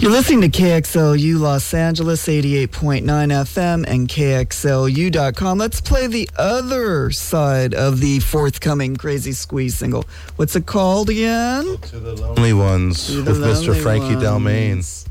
You're listening to KXLU Los Angeles, 88.9 FM and KXLU.com. Let's play the other side of the forthcoming Crazy Squeeze single. What's it called again? To the Lonely Ones with Mr. Frankie Delmain.